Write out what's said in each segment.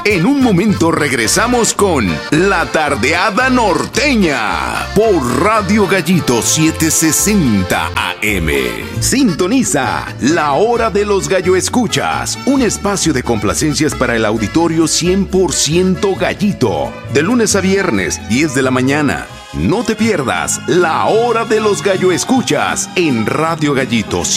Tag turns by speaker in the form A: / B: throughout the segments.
A: En un momento regresamos con La Tardeada Norteña por Radio Gallito 760 AM. Sintoniza La Hora de los Gallo Escuchas, un espacio de complacencias para el auditorio 100% gallito. De lunes a viernes, 10 de la mañana. No te pierdas La Hora de los Gallo Escuchas en Radio Gallito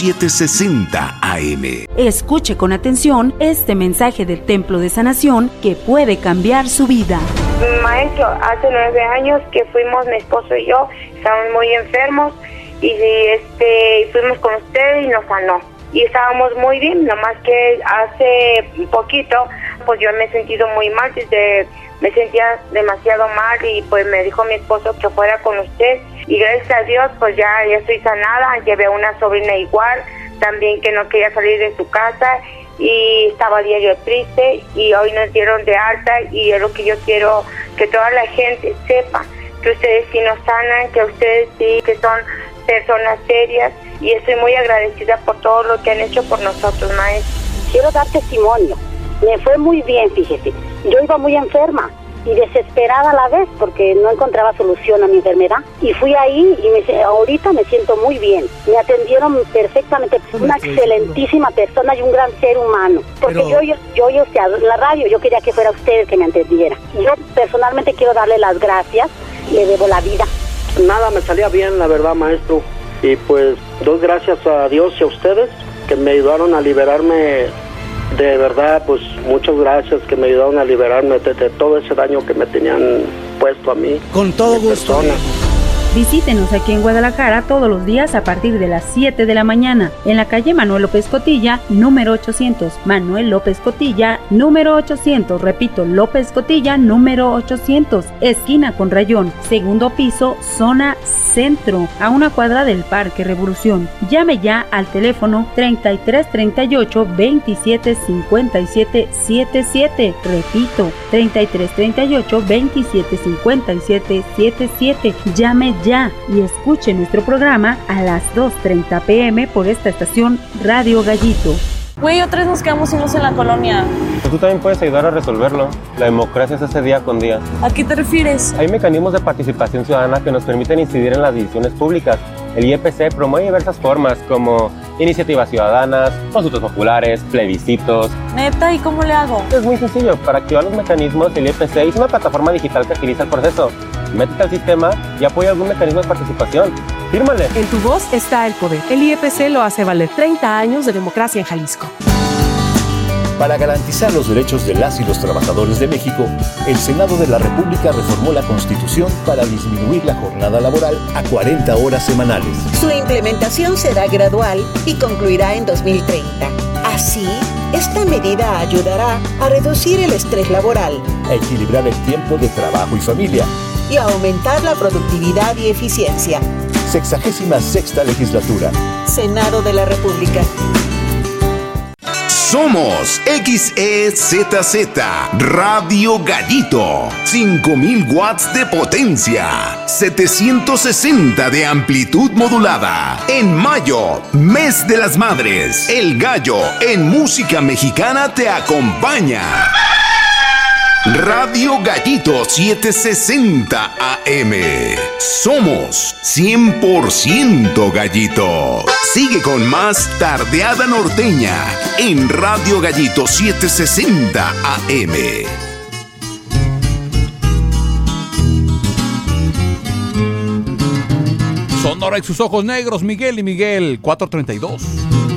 A: 760 AM.
B: Escuche con atención este mensaje del Templo de Sanación que puede cambiar su vida.
C: Maestro, hace 9 años que fuimos, mi esposo y yo, estábamos muy enfermos y fuimos con usted y nos sanó. Y estábamos muy bien, nomás que hace poquito, pues yo me he sentido muy mal, me sentía demasiado mal y pues me dijo mi esposo que fuera con usted y gracias a Dios pues ya estoy sanada. Llevé a una sobrina igual, también que no quería salir de su casa y estaba diario triste y hoy nos dieron de alta y es lo que yo quiero que toda la gente sepa, que ustedes sí nos sanan, que ustedes sí que son personas serias y estoy muy agradecida por todo lo que han hecho por nosotros, maestro.
D: Quiero dar testimonio. Me fue muy bien, fíjese. Yo iba muy enferma y desesperada a la vez porque no encontraba solución a mi enfermedad. Y fui ahí y ahorita me siento muy bien. Me atendieron perfectamente. Una excelentísima persona y un gran ser humano. Porque yo la radio, yo quería que fuera usted el que me atendiera. Yo personalmente quiero darle las gracias. Le debo la vida.
E: Nada me salía bien, la verdad, maestro. Y pues, doy gracias a Dios y a ustedes que me ayudaron a liberarme. De verdad, pues muchas gracias que me ayudaron a liberarme de todo ese daño que me tenían puesto a mí.
F: Con todo gusto.
B: Visítenos aquí en Guadalajara todos los días a partir de las 7 de la mañana en la calle Manuel López Cotilla, número 800. Manuel López Cotilla, número 800. Repito, López Cotilla, número 800. Esquina con Rayón, segundo piso, zona centro, a una cuadra del Parque Revolución. Llame ya al teléfono 3338 27 57 77. Repito, 3338 27 57 77. Llame ya y escuche nuestro programa a las 2:30 p.m. por esta estación Radio Gallito.
G: Güey, otra vez nos quedamos sin luz en la colonia.
H: Tú también puedes ayudar a resolverlo. La democracia se hace día con día.
G: ¿A qué te refieres?
H: Hay mecanismos de participación ciudadana que nos permiten incidir en las decisiones públicas. El IEPC promueve diversas formas como iniciativas ciudadanas, consultas populares, plebiscitos.
G: ¿Neta? ¿Y cómo le hago?
H: Es muy sencillo. Para activar los mecanismos, el IEPC es una plataforma digital que agiliza el proceso. Métete al sistema y apoya algún mecanismo de participación. ¡Fírmale!
I: En tu voz está el poder. El IEPC lo hace valer. 30 años de democracia en Jalisco.
J: Para garantizar los derechos de las y los trabajadores de México, el Senado de la República reformó la Constitución para disminuir la jornada laboral a 40 horas semanales.
K: Su implementación será gradual y concluirá en 2030. Así, esta medida ayudará a reducir el estrés laboral,
J: a equilibrar el tiempo de trabajo y familia
K: y a aumentar la productividad y eficiencia.
J: 66ª legislatura.
K: Senado de la República.
A: Somos XEZZ Radio Gallito, 5000 watts de potencia, 760 de amplitud modulada. En mayo, mes de las madres, el gallo en música mexicana te acompaña. Radio Gallito 760 AM. Somos 100% gallito. Sigue con más Tardeada Norteña en Radio Gallito 760 AM.
L: Sonora y sus ojos negros, Miguel y Miguel, 432.